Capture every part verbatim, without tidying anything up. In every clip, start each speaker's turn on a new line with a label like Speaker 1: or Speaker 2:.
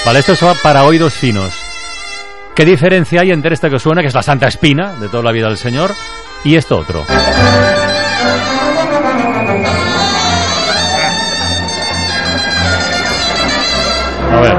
Speaker 1: Vale, esto es para oídos finos. ¿Qué diferencia hay entre esta que suena, que es la Santa Espina de toda la vida del Señor, y esto otro? A ver.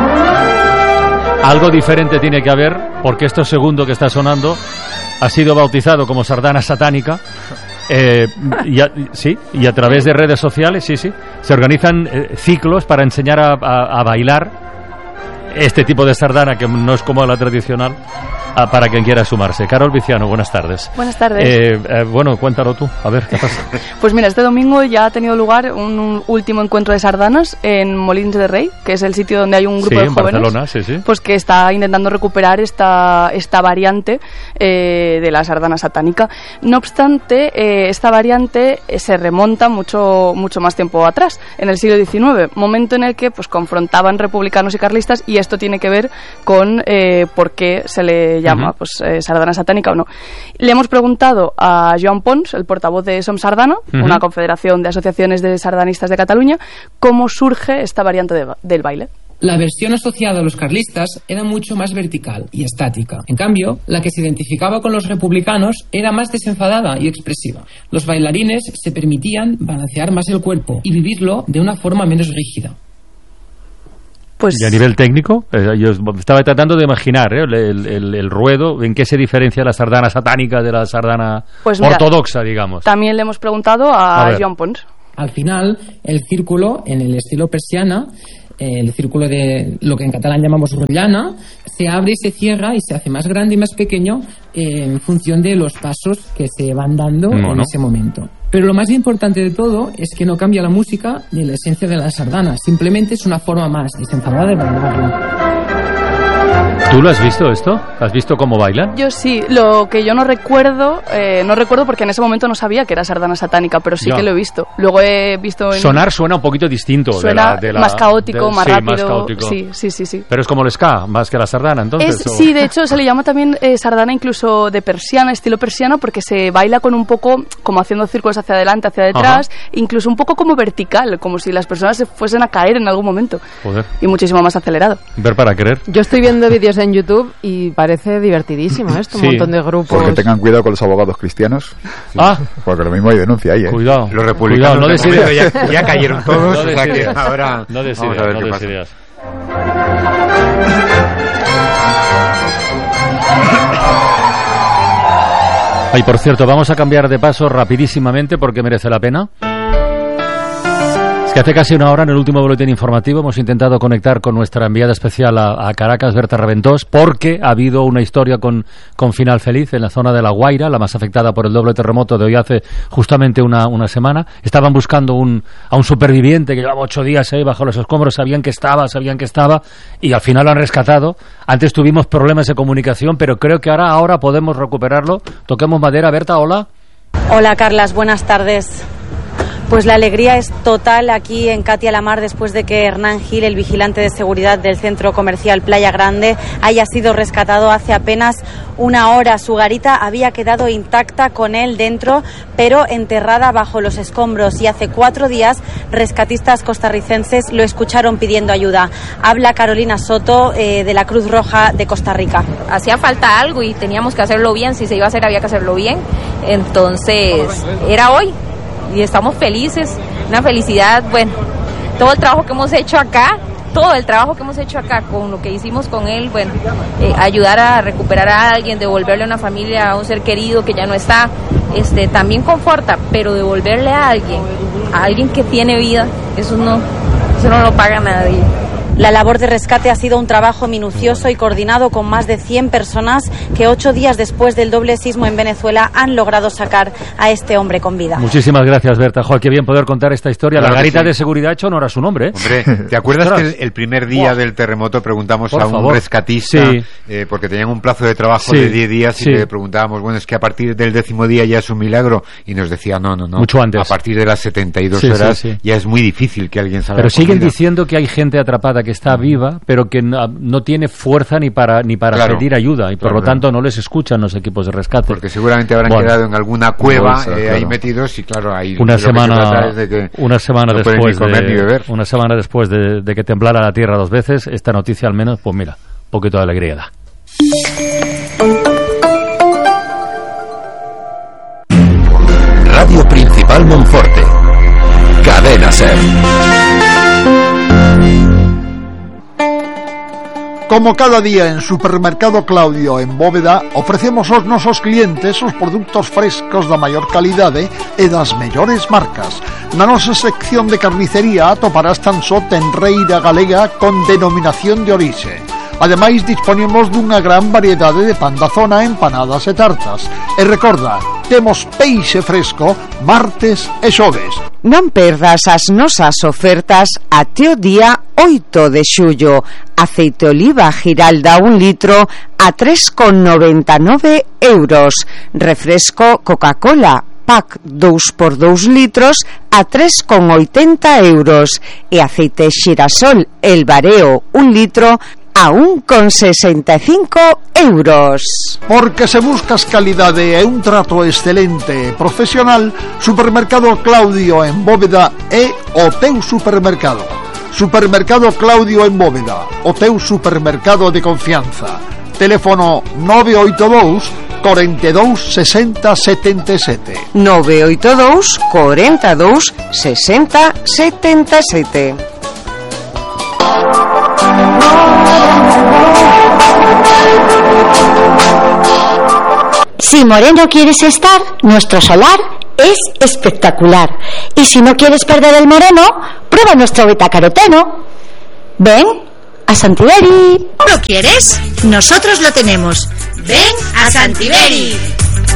Speaker 1: Algo diferente tiene que haber, porque esto segundo que está sonando ha sido bautizado como sardana satánica. Eh, y a, sí, y a través de redes sociales, sí, sí, se organizan eh, ciclos para enseñar a, a, a bailar este tipo de sardana, que no es como la tradicional, a, para quien quiera sumarse. Carol Viciano, buenas tardes.
Speaker 2: Buenas tardes.
Speaker 1: Eh, eh, bueno, cuéntalo tú, a ver, ¿qué pasa?
Speaker 2: Pues mira, este domingo ya ha tenido lugar un, un último encuentro de sardanas en Molins de Rey, que es el sitio donde hay un grupo
Speaker 1: sí,
Speaker 2: de
Speaker 1: en
Speaker 2: jóvenes,
Speaker 1: Barcelona, sí, sí.
Speaker 2: Pues que está intentando recuperar esta, esta variante eh, de la sardana satánica. No obstante, eh, esta variante eh, se remonta mucho, mucho más tiempo atrás, en el siglo diecinueve, momento en el que pues confrontaban republicanos y carlistas, y esto tiene que ver con eh, por qué se le llama uh-huh. pues eh, sardana satánica o no. Le hemos preguntado a Joan Pons, el portavoz de Som Sardana, uh-huh. una confederación de asociaciones de sardanistas de Cataluña, cómo surge esta variante de, del baile.
Speaker 3: La versión asociada a los carlistas era mucho más vertical y estática. En cambio, la que se identificaba con los republicanos era más desenfadada y expresiva. Los bailarines se permitían balancear más el cuerpo y vivirlo de una forma menos rígida.
Speaker 2: Pues...
Speaker 1: Y a nivel técnico, eh, yo estaba tratando de imaginar eh, el, el, el ruedo, en qué se diferencia la sardana satánica de la sardana pues mira, ortodoxa, digamos.
Speaker 2: También le hemos preguntado a, a Joan Pons.
Speaker 3: Al final, el círculo, en el estilo persiana, el círculo de lo que en catalán llamamos rotllana, se abre y se cierra y se hace más grande y más pequeño eh, en función de los pasos que se van dando no, en no. ese momento. Pero lo más importante de todo es que no cambia la música ni la esencia de la sardana, simplemente es una forma más desenfadada de bailarla.
Speaker 1: ¿Tú lo has visto esto? ¿Has visto cómo bailan?
Speaker 2: Yo sí, lo que yo no recuerdo, eh, no recuerdo porque en ese momento no sabía que era sardana satánica, pero sí ya. que lo he visto. Luego he visto... En...
Speaker 1: Sonar suena un poquito distinto.
Speaker 2: Suena
Speaker 1: de la, de la,
Speaker 2: más caótico,
Speaker 1: de,
Speaker 2: más
Speaker 1: sí,
Speaker 2: rápido.
Speaker 1: Más caótico.
Speaker 2: Sí, sí, sí, sí.
Speaker 1: Pero es como el ska, más que la sardana, entonces.
Speaker 2: Es, sí, de hecho se le llama también eh, sardana incluso de persiana, estilo persiano, porque se baila con un poco, como haciendo círculos hacia adelante, hacia detrás, Ajá. incluso un poco como vertical, como si las personas se fuesen a caer en algún momento.
Speaker 1: Joder.
Speaker 2: Y muchísimo más acelerado.
Speaker 1: Ver para querer.
Speaker 4: Yo estoy viendo vídeos en YouTube y parece divertidísimo esto, sí. un montón de grupos.
Speaker 5: Porque tengan cuidado con los abogados cristianos. Sí.
Speaker 1: Ah,
Speaker 5: porque lo mismo hay denuncia ahí, ¿eh?
Speaker 1: Cuidado.
Speaker 6: Los republicanos
Speaker 1: Cuidado, no
Speaker 6: de momento ya, ya cayeron todos.
Speaker 1: No
Speaker 6: o sea que ahora
Speaker 1: no des
Speaker 6: vamos
Speaker 1: ideas,
Speaker 6: a ver
Speaker 1: no
Speaker 6: qué
Speaker 1: des
Speaker 6: pasa.
Speaker 1: ideas. Ay, por cierto, vamos a cambiar de paso rapidísimamente porque merece la pena. Que hace casi una hora, en el último boletín informativo, hemos intentado conectar con nuestra enviada especial a, a Caracas, Berta Reventós, porque ha habido una historia con, con final feliz en la zona de La Guaira, la más afectada por el doble terremoto de hoy hace justamente una, una semana. Estaban buscando un, a un superviviente que llevaba ocho días ahí bajo los escombros, sabían que estaba, sabían que estaba, y al final lo han rescatado. Antes tuvimos problemas de comunicación, pero creo que ahora, ahora podemos recuperarlo. Toquemos madera. Berta, hola.
Speaker 7: Hola, Carlas, buenas tardes. Pues la alegría es total aquí en Catia-la-Mar después de que Hernán Gil, el vigilante de seguridad del centro comercial Playa Grande, haya sido rescatado hace apenas una hora. Su garita había quedado intacta con él dentro, pero enterrada bajo los escombros, y hace cuatro días rescatistas costarricenses lo escucharon pidiendo ayuda. Habla Carolina Soto eh, de la Cruz Roja de Costa Rica.
Speaker 8: Hacía falta algo y teníamos que hacerlo bien. Si se iba a hacer había que hacerlo bien. Entonces era hoy. Y estamos felices, una felicidad, bueno, todo el trabajo que hemos hecho acá, todo el trabajo que hemos hecho acá con lo que hicimos con él, bueno, eh, ayudar a recuperar a alguien, devolverle a una familia, a un ser querido que ya no está, este, también conforta, pero devolverle a alguien, a alguien que tiene vida, eso no, eso no lo paga nadie.
Speaker 7: La labor de rescate ha sido un trabajo minucioso y coordinado con más de cien personas que ocho días después del doble sismo en Venezuela han logrado sacar a este hombre con vida.
Speaker 1: Muchísimas gracias, Berta. Joder, qué bien poder contar esta historia.
Speaker 6: Claro,
Speaker 1: la garita
Speaker 6: sí.
Speaker 1: de seguridad hecho honor a su nombre, ¿eh?
Speaker 6: Hombre, ¿te acuerdas que el, el primer día wow. del terremoto preguntamos Por a un favor. rescatista,
Speaker 1: sí.
Speaker 6: eh, porque tenían un plazo de trabajo
Speaker 1: sí.
Speaker 6: de diez días y
Speaker 1: sí.
Speaker 6: le preguntábamos, bueno, es que a partir del décimo día ya es un milagro, y nos decía, no, no, no.
Speaker 1: Mucho antes.
Speaker 6: A partir de las setenta y dos
Speaker 1: sí,
Speaker 6: horas
Speaker 1: sí, sí.
Speaker 6: ya es muy difícil que alguien salga.
Speaker 1: Pero siguen
Speaker 6: vida.
Speaker 1: diciendo que hay gente atrapada que está viva, pero que no, no tiene fuerza ni para ni para claro, pedir ayuda, y por claro, lo tanto claro. no les escuchan los equipos de rescate.
Speaker 6: Porque seguramente habrán bueno, quedado en alguna cueva bolsa, eh, claro. ahí metidos, y claro, ahí
Speaker 1: una semana, de que una semana no después de, una semana después de, de que temblara la tierra dos veces, esta noticia al menos, pues mira, un poquito de alegría da.
Speaker 9: Radio Principal Monforte. Cadena SER.
Speaker 10: Como cada día en Supermercado Claudio en Bóveda, ofrecemos aos nosos clientes os produtos frescos da maior calidade e das mellores marcas. Na nosa sección de carnicería atoparás tan só tenreira galega con denominación de orixe. Ademais, disponemos dunha gran variedade de pan da zona, empanadas e tartas. E recorda, temos peixe fresco martes e xoves.
Speaker 11: Non perdas as nosas ofertas até o día oito de xullo. Aceite oliva Giralda un litro a tres con noventa e nove euros. Refresco Coca-Cola pack dous por dous litros a tres con oitenta euros. E aceite Xirasol El Bareo un litro a un con sesenta e cinco euros.
Speaker 10: Porque se buscas calidade e un trato excelente e profesional, Supermercado Claudio en Bóveda é o teu supermercado. Supermercado Claudio en Bóveda, o teu supermercado de confianza. Teléfono nove oito dous, cuarenta y dos, sesenta, setenta y siete.
Speaker 11: nove oito dous, cuarenta y dos, sesenta, setenta y siete.
Speaker 12: Si moreno quieres estar, nuestro solar es espectacular. Y si no quieres perder el moreno, prueba nuestro betacaroteno. Ven a Santiberi.
Speaker 13: ¿Lo quieres? Nosotros lo tenemos. Ven a Santiberi.